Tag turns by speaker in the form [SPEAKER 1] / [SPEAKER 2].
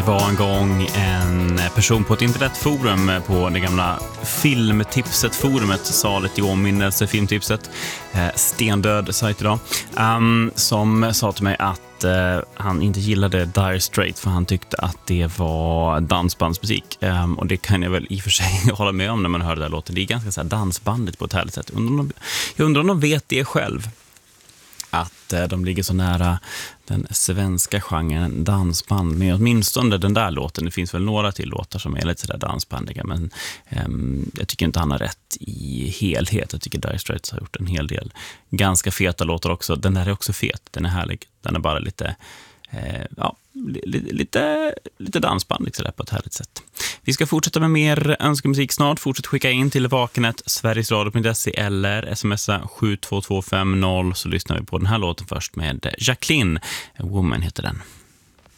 [SPEAKER 1] var en gång en person på ett internetforum på det gamla filmtipset-forumet, saligt i åminnelse, filmtipset, stendöd sajt idag, som sa till mig att han inte gillade Dire Straits för han tyckte att det var dansbandsmusik. Och det kan jag väl i och för sig hålla med om när man hör det där låten. Det är ganska så här dansbandigt på ett härligt sätt. Jag undrar om de vet det själv. Att de ligger så nära den svenska genren dansband. Men åtminstone den där låten. Det finns väl några till låtar som är lite sådär dansbandiga. Men jag tycker inte han har rätt i helhet. Jag tycker Dire Straits har gjort en hel del ganska feta låtar också. Den där är också fet. Den är härlig. Den är bara lite lite dansband liksom, på ett härligt sätt. Vi ska fortsätta med mer önskemusik snart. Fortsätt skicka in till Vakenet, sverigesradio.se eller smsa 72250 så lyssnar vi på den här låten först med Jacqueline. A Woman heter den.